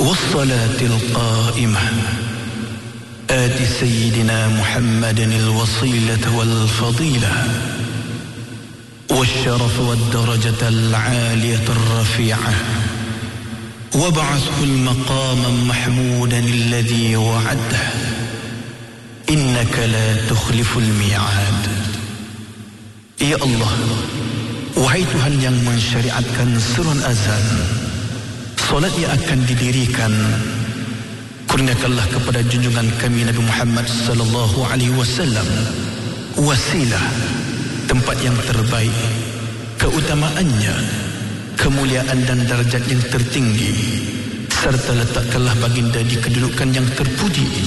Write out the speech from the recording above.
والصلاة القائمة آت سيدنا محمد الوصيلة والفضيلة والشرف والدرجة العالية الرفيعة وابعثه المقام محمودا الذي وعده إنك لا تخلف الميعاد. Ya Allah, wahai Tuhan yang mensyariatkan seruan azan, solat yang akan didirikan, kurniakanlah kepada junjungan kami Nabi Muhammad sallallahu alaihi wasallam wasilah, tempat yang terbaik, keutamaannya, kemuliaan dan darjat yang tertinggi, serta letakkanlah baginda di kedudukan yang terpuji